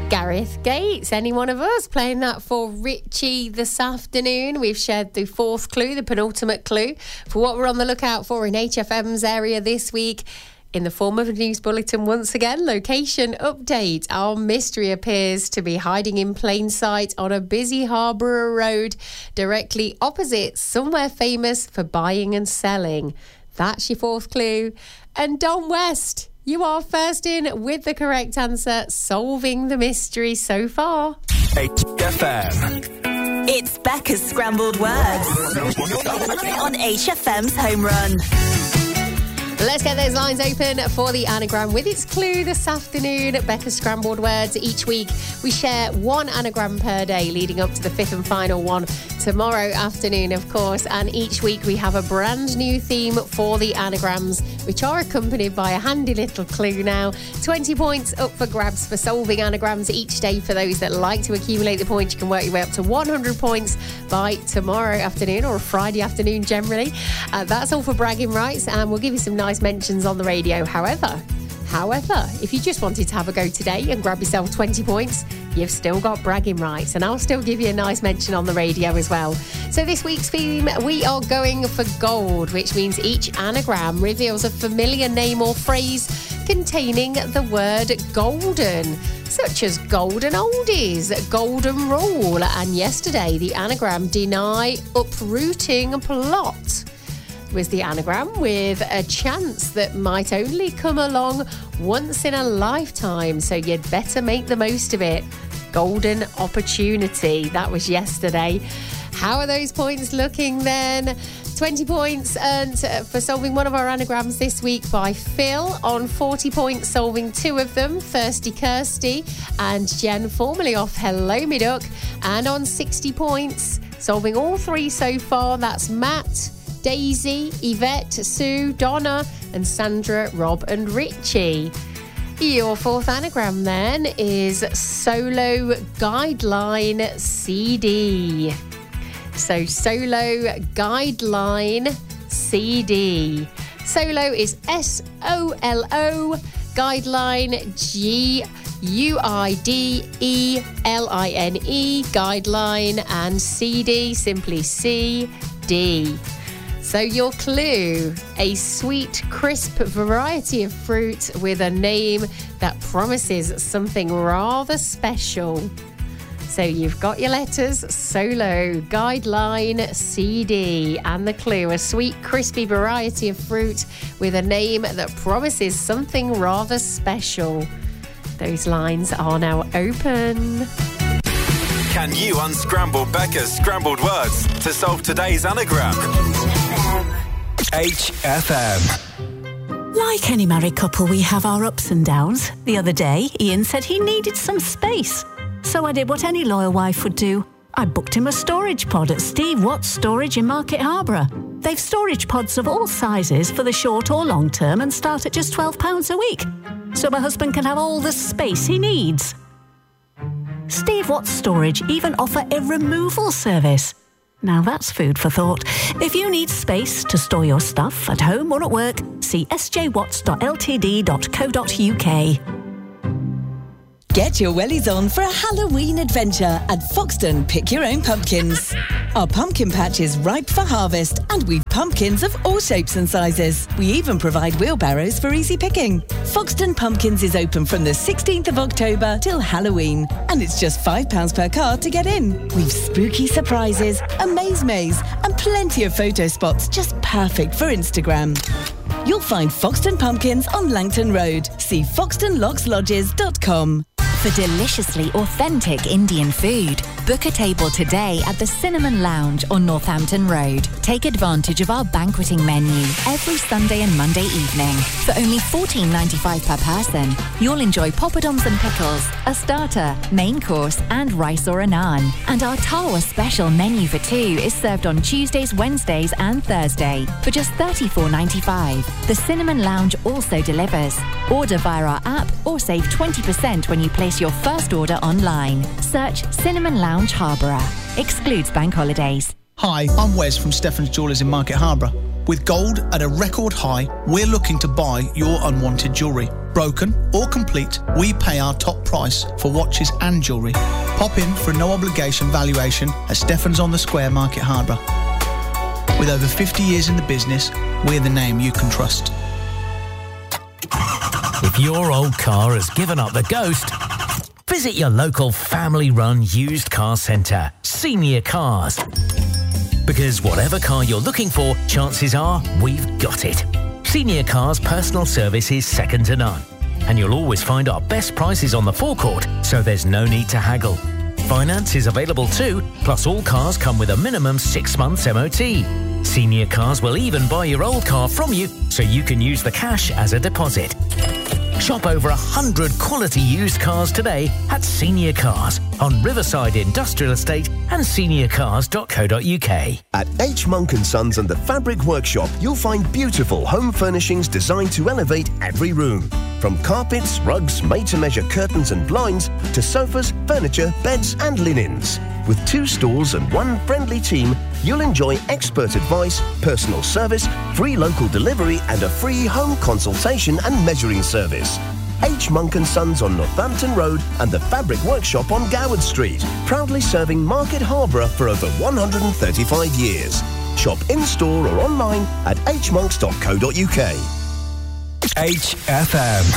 Gareth Gates, any one of us playing that for Richie this afternoon. We've shared the fourth clue, the penultimate clue, for what we're on the lookout for in HFM's area this week. In the form of a news bulletin once again, location update. Our mystery appears to be hiding in plain sight on a busy Harborough road directly opposite somewhere famous for buying and selling. That's your fourth clue. And Don West, you are first in with the correct answer, solving the mystery so far. HFM. It's Becca's Scrambled Words on HFM's Home Run. Let's get those lines open for the anagram with its clue this afternoon. Becca's Scrambled Words. Each week we share one anagram per day leading up to the fifth and final one tomorrow afternoon, of course. And each week we have a brand new theme for the anagrams, which are accompanied by a handy little clue now. 20 points up for grabs for solving anagrams each day. For those that like to accumulate the points, you can work your way up to 100 points by tomorrow afternoon or Friday afternoon generally. That's all for bragging rights, and we'll give you some nice mentions on the radio. However, if you just wanted to have a go today and grab yourself 20 points, you've still got bragging rights, and I'll still give you a nice mention on the radio as well. So this week's theme, we are going for gold, which means each anagram reveals a familiar name or phrase containing the word golden, such as golden oldies, golden rule, and yesterday the anagram deny uprooting plot was the anagram with a chance that might only come along once in a lifetime, so you'd better make the most of it. Golden opportunity. That was yesterday. How are those points looking then? 20 points earned for solving one of our anagrams this week by Phil, on 40 points solving two of them, Thirsty Kirsty and Jen, formerly off Hello Me Duck, and on 60 points solving all three so far, that's Matt, Daisy, Yvette, Sue, Donna and Sandra, Rob and Richie. Your fourth anagram then is Solo Guideline CD. So Solo Guideline CD. Solo is S-O-L-O, Guideline G-U-I-D-E-L-I-N-E, Guideline, and CD, simply C-D. So your clue, a sweet, crisp variety of fruit with a name that promises something rather special. So you've got your letters, Solo, Guideline, CD, and the clue, a sweet, crispy variety of fruit with a name that promises something rather special. Those lines are now open. Can you unscramble Becca's Scrambled Words to solve today's anagram? HFM. Like any married couple, we have our ups and downs. The other day, Ian said he needed some space. So I did what any loyal wife would do. I booked him a storage pod at Steve Watts Storage in Market Harborough. They've storage pods of all sizes for the short or long term and start at just £12 a week. So my husband can have all the space he needs. Steve Watts Storage even offer a removal service. Now that's food for thought. If you need space to store your stuff at home or at work, see sjwatts.ltd.co.uk. Get your wellies on for a Halloween adventure at Foxton Pick Your Own Pumpkins. Our pumpkin patch is ripe for harvest and we've pumpkins of all shapes and sizes. We even provide wheelbarrows for easy picking. Foxton Pumpkins is open from the 16th of October till Halloween and it's just £5 per card to get in. We've spooky surprises, a maze and plenty of photo spots just perfect for Instagram. You'll find Foxton Pumpkins on Langton Road. See foxtonlockslodges.com. For deliciously authentic Indian food, book a table today at the Cinnamon Lounge on Northampton Road. Take advantage of our banqueting menu every Sunday and Monday evening. For only $14.95 per person, you'll enjoy poppadoms and pickles, a starter, main course and rice or a naan. And our Tawa special menu for two is served on Tuesdays, Wednesdays and Thursday for just $34.95. The Cinnamon Lounge also delivers. Order via our app or save 20% when you place your first order online. Search Cinnamon Lounge Harborough. Excludes bank holidays. Hi, I'm Wes from Stefan's Jewellers in Market Harborough. With gold at a record high, we're looking to buy your unwanted jewellery. broken or complete, we pay our top price for watches and jewellery. Pop in for a no-obligation valuation at Stefan's on the Square, Market Harborough. With over 50 years in the business, we're the name you can trust. If your old car has given up the ghost, visit your local family-run used car centre, Senior Cars. Because whatever car you're looking for, chances are we've got it. Senior Cars personal service is second to none. And you'll always find our best prices on the forecourt, so there's no need to haggle. Finance is available too, plus all cars come with a minimum 6 months MOT. Senior Cars will even buy your old car from you, so you can use the cash as a deposit. Shop over 100 quality used cars today at Senior Cars on Riverside Industrial Estate and seniorcars.co.uk. At H. Monk & Sons and the Fabric Workshop, you'll find beautiful home furnishings designed to elevate every room. From carpets, rugs, made-to-measure curtains and blinds, to sofas, furniture, beds and linens. With 2 stores and 1 friendly team, you'll enjoy expert advice, personal service, free local delivery and a free home consultation and measuring service. H. Monk & Sons on Northampton Road and the Fabric Workshop on Goward Street, proudly serving Market Harborough for over 135 years. Shop in-store or online at hmonks.co.uk. HFM.